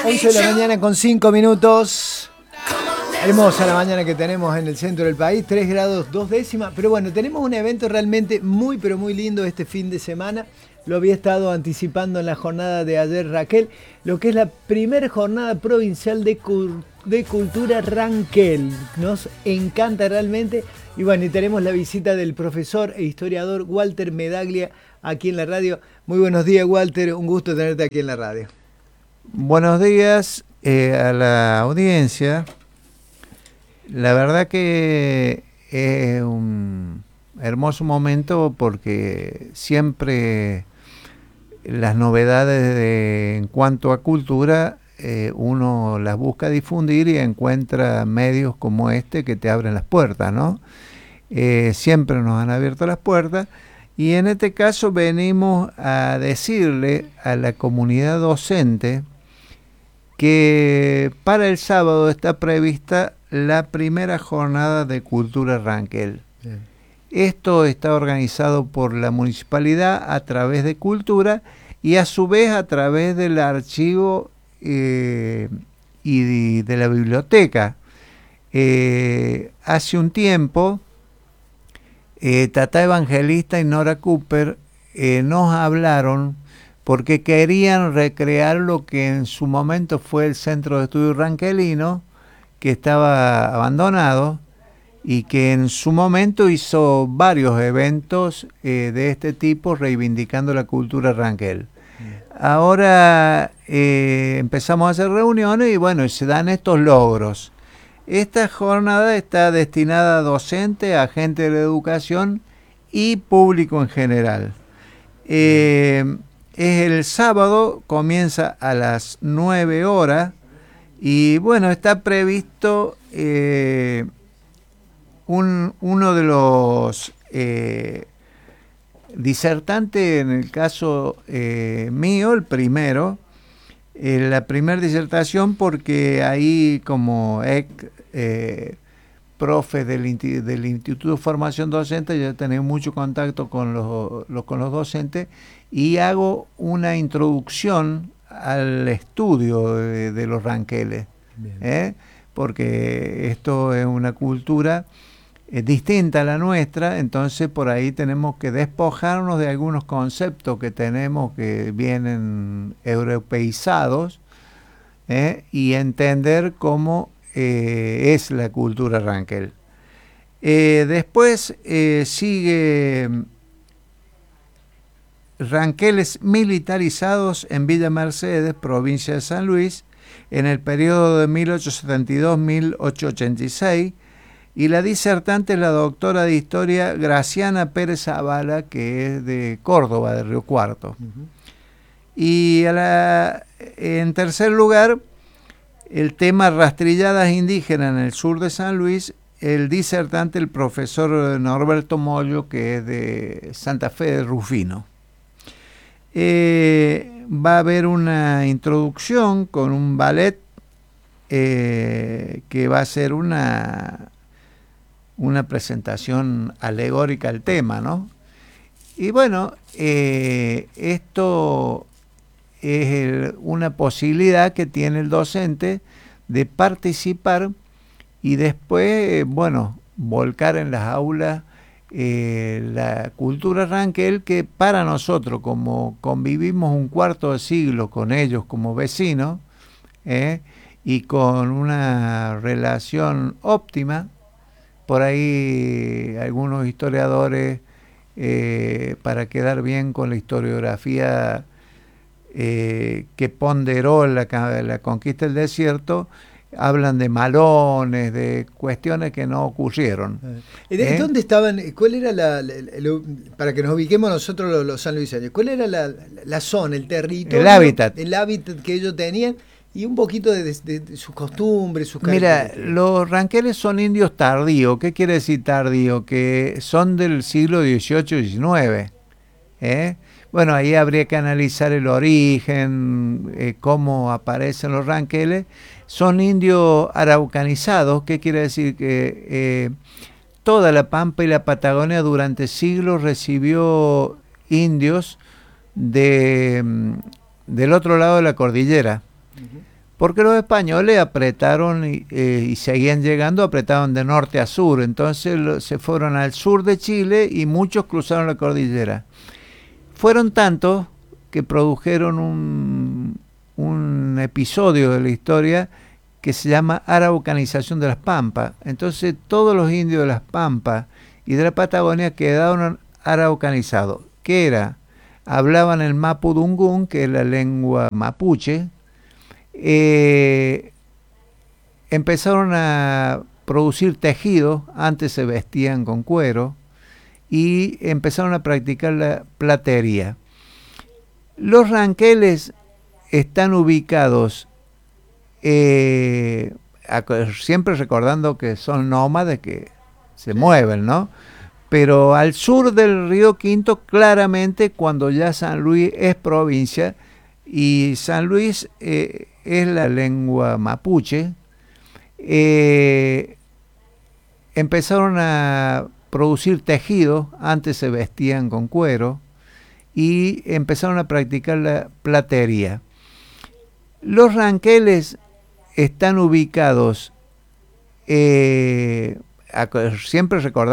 11 de la mañana con 5 minutos. Hermosa la mañana que tenemos en el centro del país, 3 grados 2 décimas. Pero bueno, tenemos un evento realmente muy, pero muy lindo este fin de semana. Lo había estado anticipando en la jornada de ayer Raquel, lo que es la primera jornada provincial de cultura Ranquel. Nos encanta realmente. Y bueno, y tenemos la visita del profesor e historiador Walter Medaglia aquí en la radio. Muy buenos días, Walter. Un gusto tenerte aquí en la radio. Buenos días a la audiencia. La verdad que es un hermoso momento porque siempre las novedades en cuanto a cultura uno las busca difundir y encuentra medios como este que te abren las puertas, ¿no? Siempre nos han abierto las puertas y en este caso venimos a decirle a la comunidad docente que para el sábado está prevista la primera jornada de cultura Ranquel. Bien. Esto está organizado por la municipalidad a través de Cultura y a su vez a través del archivo y de la biblioteca. Hace un tiempo, Tata Evangelista y Nora Cooper nos hablaron porque querían recrear lo que en su momento fue el Centro de Estudios Ranquelino, que estaba abandonado y que en su momento hizo varios eventos de este tipo reivindicando la cultura Ranquel. Ahora empezamos a hacer reuniones y bueno, se dan estos logros. Esta jornada está destinada a docentes, agentes de la educación y público en general. Es el sábado, comienza a las 9 horas y bueno, está previsto uno de los disertantes, en el caso mío, el primero, la primera disertación, porque ahí como profe del Instituto de Formación Docente, yo he tenido mucho contacto con los docentes y hago una introducción al estudio de los ranqueles, porque esto es una cultura distinta a la nuestra, entonces por ahí tenemos que despojarnos de algunos conceptos que tenemos que vienen europeizados y entender cómo es la cultura Ranquel. Después sigue Ranqueles militarizados en Villa Mercedes, provincia de San Luis, en el periodo de 1872-1886, y la disertante es la doctora de Historia Graciana Pérez Zavala, que es de Córdoba, de Río Cuarto. Uh-huh. Y en tercer lugar, el tema rastrilladas indígenas en el sur de San Luis, el disertante, el profesor Norberto Mollo, que es de Santa Fe de Rufino. Va a haber una introducción con un ballet que va a ser una presentación alegórica al tema, ¿no? Y bueno, esto es una posibilidad que tiene el docente de participar y después, bueno, volcar en las aulas la cultura Ranquel, que para nosotros, como convivimos un cuarto de siglo con ellos como vecinos, y con una relación óptima, por ahí algunos historiadores, para quedar bien con la historiografía que ponderó la conquista del desierto, hablan de malones, de cuestiones que no ocurrieron. ¿Dónde estaban? ¿Cuál era para que nos ubiquemos nosotros los sanluiseños, cuál era la zona, el territorio, el hábitat que ellos tenían? Y un poquito de sus costumbres, sus características. Mira, los ranqueles son indios tardíos. ¿Qué quiere decir tardío? Que son del siglo XVIII-XIX. Bueno, ahí habría que analizar el origen, cómo aparecen los ranqueles. Son indios araucanizados. ¿Qué quiere decir? Que toda la Pampa y la Patagonia durante siglos recibió indios del otro lado de la cordillera. porque los españoles apretaron y seguían llegando, apretaron de norte a sur, entonces se fueron al sur de Chile y muchos cruzaron la cordillera. Fueron tantos que produjeron un episodio de la historia que se llama araucanización de las Pampas. Entonces todos los indios de las Pampas y de la Patagonia quedaron araucanizados. ¿Qué era? Hablaban el mapudungún, que es la lengua mapuche. Empezaron a producir tejidos, antes se vestían con cuero, y empezaron a practicar la platería. Los ranqueles están ubicados, siempre recordando que son nómades que se mueven, ¿no? Pero al sur del río Quinto, claramente, cuando ya San Luis es provincia, y San Luis es la lengua mapuche, empezaron a producir tejidos, antes se vestían con cuero, y empezaron a practicar la platería. Los ranqueles están ubicados, siempre recordando